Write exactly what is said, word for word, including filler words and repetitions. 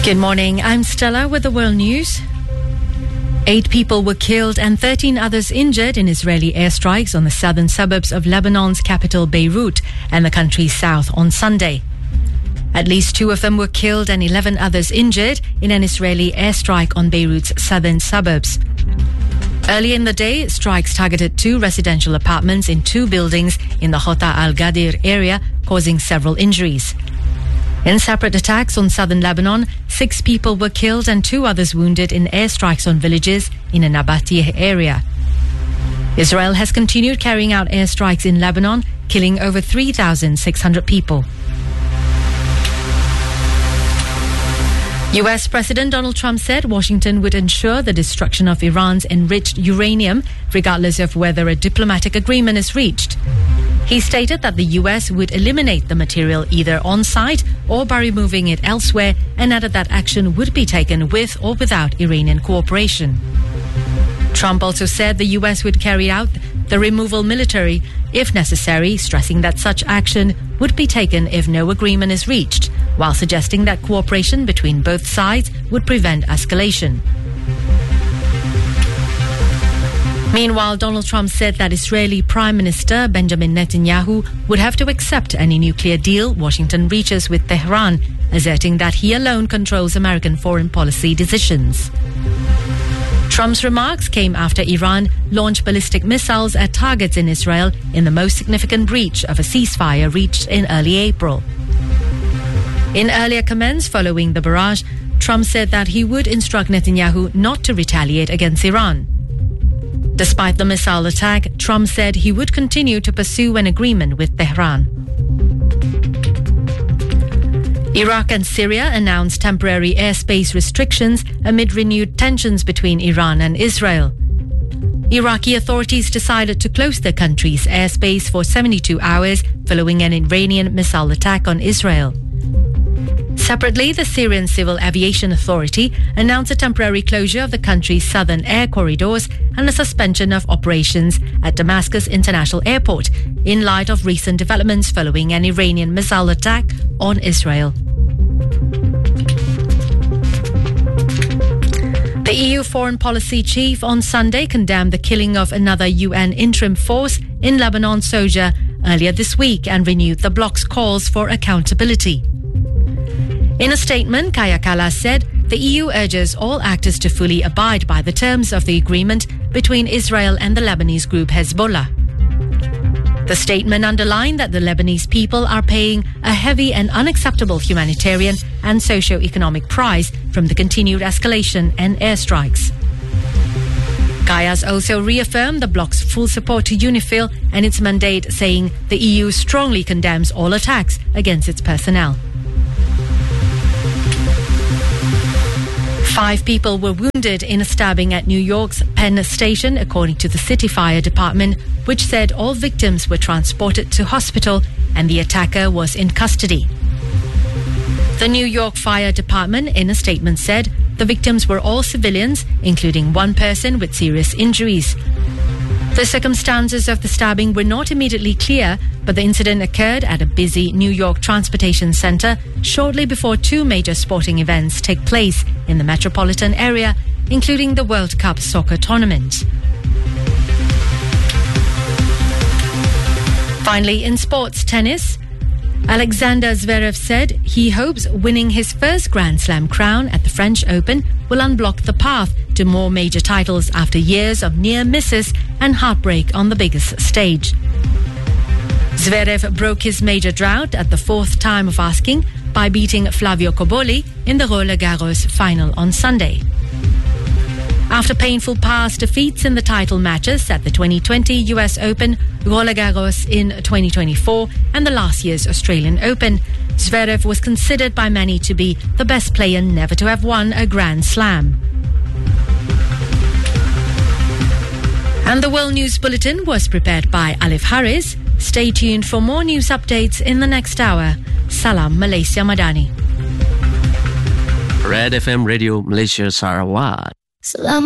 Good morning, I'm Stella with the World News. Eight people were killed and thirteen others injured in Israeli airstrikes on the southern suburbs of Lebanon's capital Beirut and the country's south on Sunday. At least two of them were killed and eleven others injured in an Israeli airstrike on Beirut's southern suburbs. Earlier in the day, strikes targeted two residential apartments in two buildings in the Hota al-Gadir area, causing several injuries. In separate attacks on southern Lebanon, six people were killed and two others wounded in airstrikes on villages in a Nabateh area. Israel has continued carrying out airstrikes in Lebanon, killing over three thousand six hundred people. U S President Donald Trump said Washington would ensure the destruction of Iran's enriched uranium, regardless of whether a diplomatic agreement is reached. He stated that the U S would eliminate the material either on site or by removing it elsewhere, and added that action would be taken with or without Iranian cooperation. Trump also said the U S would carry out the removal military if necessary, stressing that such action would be taken if no agreement is reached, while suggesting that cooperation between both sides would prevent escalation. Meanwhile, Donald Trump said that Israeli Prime Minister Benjamin Netanyahu would have to accept any nuclear deal Washington reaches with Tehran, asserting that he alone controls American foreign policy decisions. Trump's remarks came after Iran launched ballistic missiles at targets in Israel in the most significant breach of a ceasefire reached in early April. In earlier comments following the barrage, Trump said that he would instruct Netanyahu not to retaliate against Iran. Despite the missile attack, Trump said he would continue to pursue an agreement with Tehran. Iraq and Syria announced temporary airspace restrictions amid renewed tensions between Iran and Israel. Iraqi authorities decided to close their country's airspace for seventy-two hours following an Iranian missile attack on Israel. Separately, the Syrian Civil Aviation Authority announced a temporary closure of the country's southern air corridors and a suspension of operations at Damascus International Airport in light of recent developments following an Iranian missile attack on Israel. The E U Foreign Policy Chief on Sunday condemned the killing of another U N interim force in Lebanon, Soja, earlier this week and renewed the bloc's calls for accountability. In a statement, Kaya Kallas said the E U urges all actors to fully abide by the terms of the agreement between Israel and the Lebanese group Hezbollah. The statement underlined that the Lebanese people are paying a heavy and unacceptable humanitarian and socio-economic price from the continued escalation and airstrikes. Kayas also reaffirmed the bloc's full support to UNIFIL and its mandate, saying the E U strongly condemns all attacks against its personnel. Five people were wounded in a stabbing at New York's Penn Station, according to the City Fire Department, which said all victims were transported to hospital and the attacker was in custody. The New York Fire Department, in a statement, said the victims were all civilians, including one person with serious injuries. The circumstances of the stabbing were not immediately clear, but the incident occurred at a busy New York transportation center shortly before two major sporting events take place in the metropolitan area, including the World Cup soccer tournament. Finally, in sports tennis, Alexander Zverev said he hopes winning his first Grand Slam crown at the French Open will unblock the path to more major titles after years of near misses and heartbreak on the biggest stage. Zverev broke his major drought at the fourth time of asking by beating Flavio Cobolli in the Roland Garros final on Sunday. After painful past defeats in the title matches at the twenty twenty U S Open, Roland Garros in twenty twenty-four and the last year's Australian Open, Zverev was considered by many to be the best player never to have won a Grand Slam. And the World News Bulletin was prepared by Alif Harris. Stay tuned for more news updates in the next hour. Salam Malaysia Madani. Red F M Radio Malaysia Sarawak. Salam.